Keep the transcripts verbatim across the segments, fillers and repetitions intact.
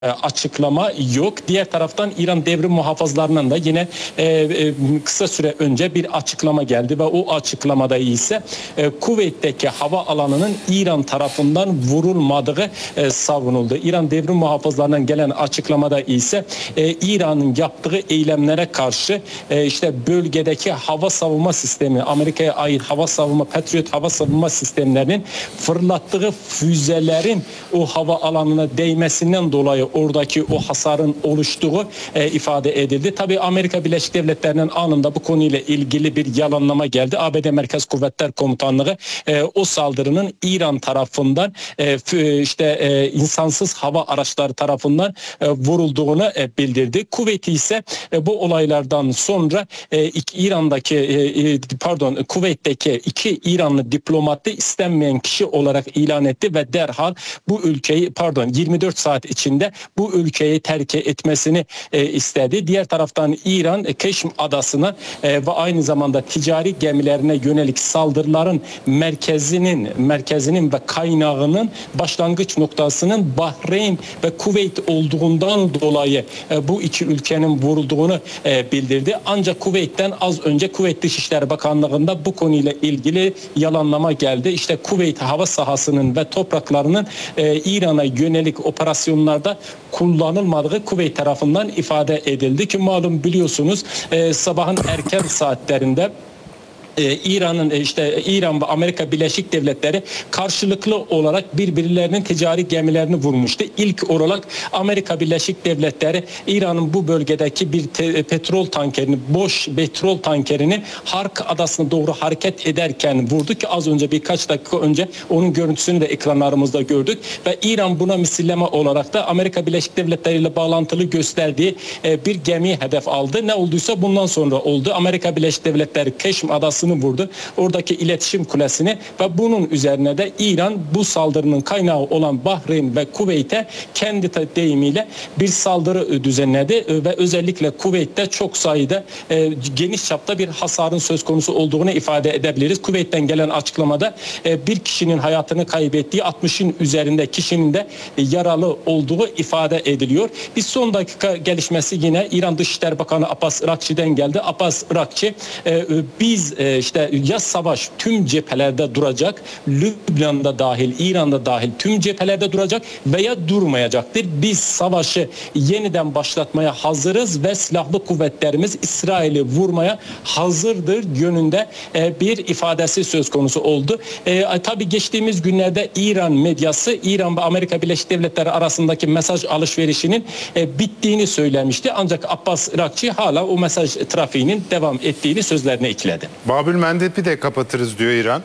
açıklama yok. Diğer taraftan İran devrim muhafızlarından da yine e, e, kısa süre önce bir açıklama geldi ve o açıklamada ise e, Kuveyt'teki hava alanının İran tarafından vurulmadığı e, savunuldu. İran devrim muhafızlarından gelen açıklamada ise e, İran'ın yaptığı eylemlere karşı e, işte bölgedeki hava savunma sistemi, Amerika'ya ait hava savunma, Patriot hava savunma sistemlerinin fırlattığı füzelerin o hava alanına değmesinden dolayı oradaki o hasarın oluştuğu e, ifade edildi. Tabii Amerika Birleşik Devletleri'nin anında bu konuyla ilgili bir yalanlama geldi. A B D Merkez Kuvvetler Komutanlığı e, o saldırının İran tarafından e, işte e, insansız hava araçları tarafından e, vurulduğunu e, bildirdi. Kuveyt ise e, bu olaylardan sonra e, iki, İran'daki e, pardon Kuveyt'teki iki İranlı diplomatı istenmeyen kişi olarak ilan etti ve derhal bu ülkeyi pardon yirmi dört saat içinde bu ülkeyi terk etmesini e, istedi. Diğer taraftan İran e, Keşm Adası'na e, ve aynı zamanda ticari gemilerine yönelik saldırıların merkezinin merkezinin ve kaynağının başlangıç noktasının Bahreyn ve Kuveyt olduğundan dolayı e, bu iki ülkenin vurulduğunu e, bildirdi. Ancak Kuveyt'ten az önce Kuveyt Dışişleri Bakanlığı'nda bu konuyla ilgili yalanlama geldi. İşte Kuveyt hava sahasının ve topraklarının e, İran'a yönelik operasyonlarda kullanılmadığı Kuveyt tarafından ifade edildi ki malum biliyorsunuz e, sabahın erken saatlerinde Ee, İran'ın işte İran ve Amerika Birleşik Devletleri karşılıklı olarak birbirlerinin ticari gemilerini vurmuştu. İlk olarak Amerika Birleşik Devletleri İran'ın bu bölgedeki bir te, petrol tankerini, boş petrol tankerini Hark Adası'na doğru hareket ederken vurdu ki az önce birkaç dakika önce onun görüntüsünü de ekranlarımızda gördük ve İran buna misilleme olarak da Amerika Birleşik Devletleri ile bağlantılı gösterdiği e, bir gemiyi hedef aldı. Ne olduysa bundan sonra oldu. Amerika Birleşik Devletleri Keşm Adası vurdu. Oradaki iletişim kulesini ve bunun üzerine de İran bu saldırının kaynağı olan Bahreyn ve Kuveyt'e kendi deyimiyle bir saldırı düzenledi ve özellikle Kuveyt'te çok sayıda e, geniş çapta bir hasarın söz konusu olduğunu ifade edebiliriz. Kuveyt'ten gelen açıklamada e, bir kişinin hayatını kaybettiği altmışın üzerinde kişinin de e, yaralı olduğu ifade ediliyor. Bir son dakika gelişmesi yine İran Dışişleri Bakanı Abbas Irakçı'dan geldi. Abbas Irakçı e, biz e, işte ya savaş tüm cephelerde duracak, Lübnan'da dahil, İran'da dahil tüm cephelerde duracak veya durmayacaktır. Biz savaşı yeniden başlatmaya hazırız ve silahlı kuvvetlerimiz İsrail'i vurmaya hazırdır yönünde e, bir ifadesi söz konusu oldu. E, tabii geçtiğimiz günlerde İran medyası, İran ve Amerika Birleşik Devletleri arasındaki mesaj alışverişinin e, bittiğini söylemişti. Ancak Abbas Irakçı hala o mesaj trafiğinin devam ettiğini sözlerine ekledi. Babül Mendeb'i de kapatırız diyor İran.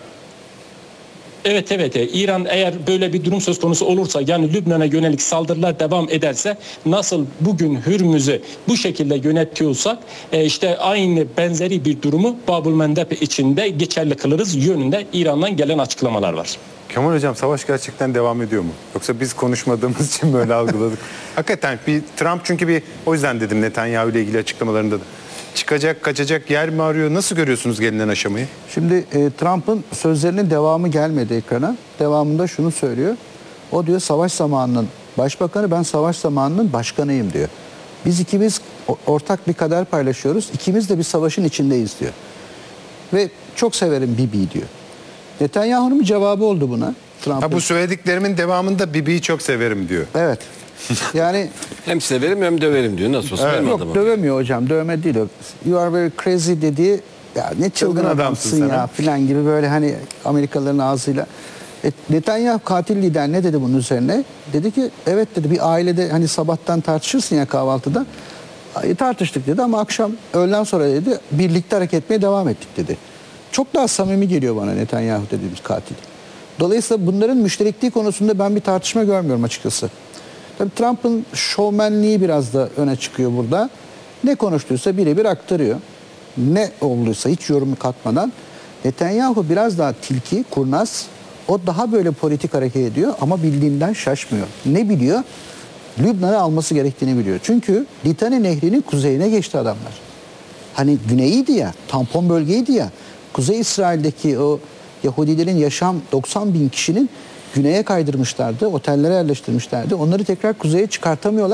Evet evet İran eğer böyle bir durum söz konusu olursa yani Lübnan'a yönelik saldırılar devam ederse nasıl bugün Hürmüz'ü bu şekilde yönetiyorsak işte aynı benzeri bir durumu Babül Mendeb için de geçerli kılırız yönünde İran'dan gelen açıklamalar var. Kemal Hocam savaş gerçekten devam ediyor mu? Yoksa biz konuşmadığımız için böyle algıladık. Hakikaten bir Trump çünkü bir o yüzden dedim Netanyahu ile ilgili açıklamalarında da. Çıkacak, kaçacak yer mi arıyor? Nasıl görüyorsunuz gelinen aşamayı? Şimdi e, Trump'ın sözlerinin devamı gelmedi ekrana. Devamında şunu söylüyor. O diyor savaş zamanının başbakanı, ben savaş zamanının başkanıyım diyor. Biz ikimiz ortak bir kader paylaşıyoruz. İkimiz de bir savaşın içindeyiz diyor. Ve çok severim Bibi diyor. Netanyahu'nun bir cevabı oldu buna. Ha, bu söylediklerimin devamında Bibi'yi çok severim diyor. Evet. Yani hem severim hem döverim diyor. Nasıl olsa evet. Yok adamı. Dövemiyor hocam. Dövme değil o. You are very crazy dediği ya ne çılgın, çılgın adamsın, adamsın ya filan gibi böyle hani Amerikalıların ağzıyla. E, Netanyahu katil lider ne dedi bunun üzerine? Dedi ki evet dedi bir ailede hani sabahtan tartışırsın ya kahvaltıda. E, tartıştık dedi ama akşam öğleden sonra dedi birlikte hareket etmeye devam ettik dedi. Çok daha samimi geliyor bana Netanyahu dediğimiz katil. Dolayısıyla bunların müşterekliği konusunda ben bir tartışma görmüyorum açıkçası. Tabii Trump'ın şovmenliği biraz da öne çıkıyor burada. Ne konuştuysa birebir aktarıyor. Ne olduysa hiç yorumu katmadan. Netanyahu biraz daha tilki, kurnaz. O daha böyle politik hareket ediyor ama bildiğinden şaşmıyor. Ne biliyor? Lübnan'ı alması gerektiğini biliyor. Çünkü Litani Nehri'nin kuzeyine geçti adamlar. Hani güneyiydi ya, tampon bölgeydi ya. Kuzey İsrail'deki o Yahudilerin yaşam doksan bin kişinin güneye kaydırmışlardı. Otellere yerleştirmişlerdi. Onları tekrar kuzeye çıkartamıyorlar.